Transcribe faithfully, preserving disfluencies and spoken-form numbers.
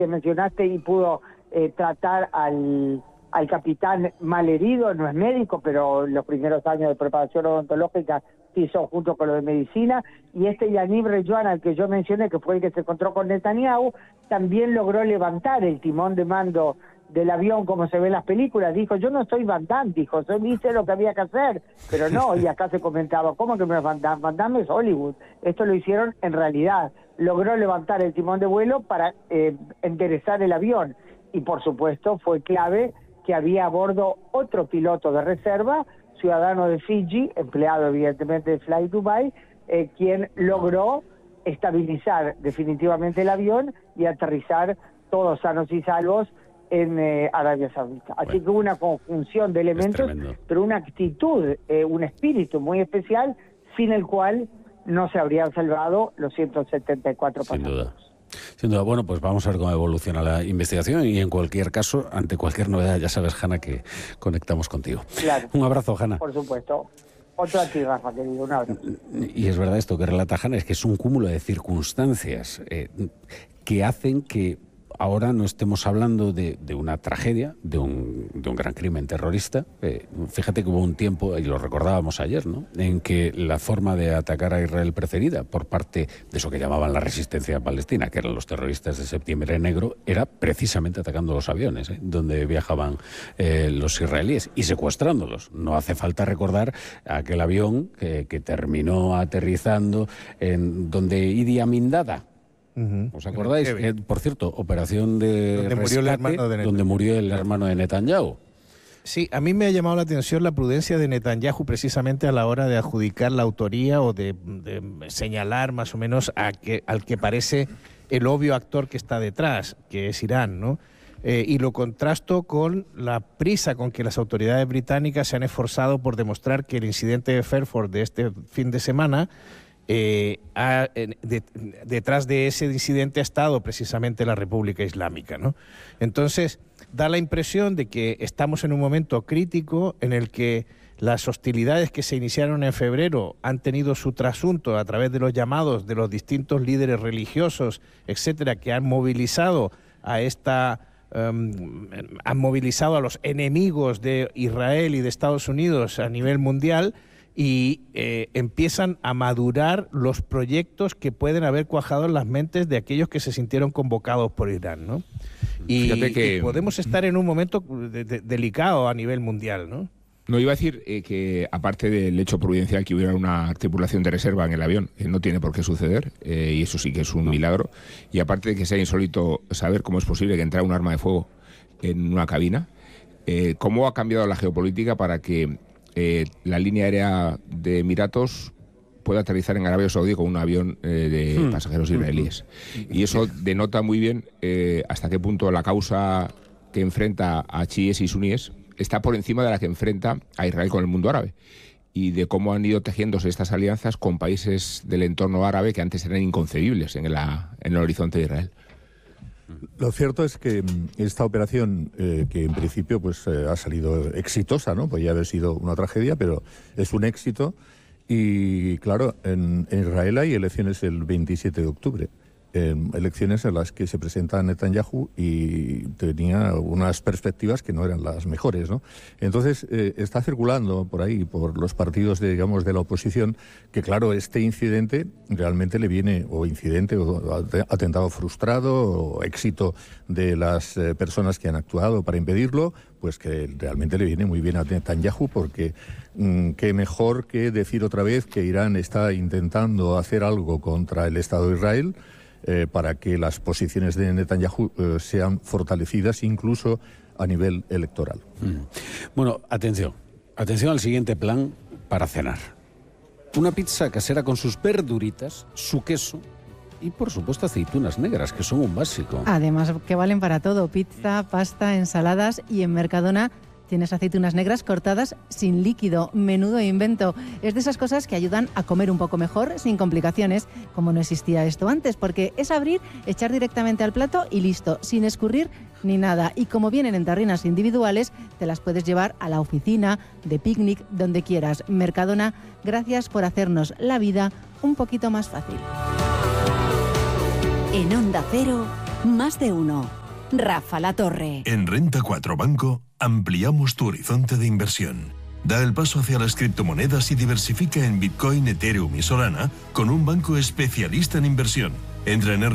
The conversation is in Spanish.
que mencionaste y pudo eh, tratar al, al capitán malherido, no es médico, pero los primeros años de preparación odontológica hizo junto con lo de medicina, y este Yaniv Rejuan, al que yo mencioné, que fue el que se encontró con Netanyahu, también logró levantar el timón de mando del avión como se ve en las películas. Dijo, yo no soy Van Damme, dijo, yo hice lo que había que hacer, pero no, y acá se comentaba, ¿cómo que no es Van Damme? Van Damme es Hollywood. Esto lo hicieron en realidad. Logró levantar el timón de vuelo para eh, enderezar el avión, y por supuesto fue clave que había a bordo otro piloto de reserva, ciudadano de Fiji, empleado evidentemente de Fly Dubai, eh, quien logró estabilizar definitivamente el avión y aterrizar todos sanos y salvos en eh, Arabia Saudita. Así bueno, que hubo una conjunción de elementos, pero una actitud, eh, un espíritu muy especial, sin el cual no se habrían salvado los ciento setenta y cuatro Sin pasajeros. duda. Sin duda. Bueno, pues vamos a ver cómo evoluciona la investigación y en cualquier caso, ante cualquier novedad, ya sabes, Hanna, que conectamos contigo. Claro. Un abrazo, Hanna. Por supuesto. Otro a ti, Rafa, querido. Un abrazo. Y es verdad esto que relata Hanna, es que es un cúmulo de circunstancias eh, que hacen que ahora no estemos hablando de, de una tragedia, de un, de un gran crimen terrorista. Eh, fíjate que hubo un tiempo, y lo recordábamos ayer, ¿no?, en que la forma de atacar a Israel preferida por parte de eso que llamaban la resistencia palestina, que eran los terroristas de Septiembre Negro, era precisamente atacando los aviones, ¿eh?, donde viajaban eh, los israelíes y secuestrándolos. No hace falta recordar aquel avión que, que terminó aterrizando en donde Idi Amin Dada, Uh-huh. ¿os acordáis? Eh, por cierto, operación de donde rescate, murió el hermano de donde murió el hermano de Netanyahu. Sí, a mí me ha llamado la atención la prudencia de Netanyahu precisamente a la hora de adjudicar la autoría o de, de señalar más o menos a que, al que parece el obvio actor que está detrás, que es Irán, ¿no? Eh, y lo contrasto con la prisa con que las autoridades británicas se han esforzado por demostrar que el incidente de Fairford de este fin de semana, Eh, ha, de, detrás de ese incidente ha estado precisamente la República Islámica, ¿no? Entonces, da la impresión de que estamos en un momento crítico en el que las hostilidades que se iniciaron en febrero han tenido su trasunto a través de los llamados de los distintos líderes religiosos, etcétera, que han movilizado a esta... Um, han movilizado a los enemigos de Israel y de Estados Unidos a nivel mundial, y eh, empiezan a madurar los proyectos que pueden haber cuajado en las mentes de aquellos que se sintieron convocados por Irán, ¿no? Y, que... y podemos estar en un momento de, de, delicado a nivel mundial, ¿no? No, iba a decir eh, que aparte del hecho prudencial que hubiera una tripulación de reserva en el avión, eh, no tiene por qué suceder, eh, y eso sí que es un milagro, y aparte de que sea insólito saber cómo es posible que entrara un arma de fuego en una cabina, eh, cómo ha cambiado la geopolítica para que Eh, la línea aérea de Emiratos puede aterrizar en Arabia Saudí con un avión eh, de hmm. pasajeros israelíes. Y eso denota muy bien eh, hasta qué punto la causa que enfrenta a chiíes y suníes está por encima de la que enfrenta a Israel con el mundo árabe, y de cómo han ido tejiéndose estas alianzas con países del entorno árabe que antes eran inconcebibles en, la, en el horizonte de Israel. Lo cierto es que esta operación, eh, que en principio pues eh, ha salido exitosa, ¿no? Podría haber sido una tragedia, pero es un éxito. Y claro, en, en Israel hay elecciones el veintisiete de octubre. Eh, elecciones en las que se presenta Netanyahu y tenía unas perspectivas que no eran las mejores, ¿no? Entonces eh, está circulando por ahí, por los partidos de, digamos, de la oposición, que claro, este incidente realmente le viene, o incidente, o atentado frustrado, o éxito de las eh, personas que han actuado para impedirlo, pues que realmente le viene muy bien a Netanyahu, porque mmm, qué mejor que decir otra vez que Irán está intentando hacer algo contra el Estado de Israel, Eh, para que las posiciones de Netanyahu eh, sean fortalecidas incluso a nivel electoral. Mm. Bueno, atención, atención al siguiente plan para cenar. Una pizza casera con sus verduritas, su queso y, por supuesto, aceitunas negras, que son un básico. Además, que valen para todo: pizza, pasta, ensaladas, y en Mercadona tienes aceitunas negras cortadas sin líquido. Menudo invento. Es de esas cosas que ayudan a comer un poco mejor, sin complicaciones, como no existía esto antes, porque es abrir, echar directamente al plato y listo, sin escurrir ni nada. Y como vienen en tarrinas individuales, te las puedes llevar a la oficina, de picnic, donde quieras. Mercadona, gracias por hacernos la vida un poquito más fácil. En Onda Cero, Más de uno. Rafa La Torre. En Renta cuatro Banco ampliamos tu horizonte de inversión. Da el paso hacia las criptomonedas y diversifica en Bitcoin, Ethereum y Solana con un banco especialista en inversión. Entra en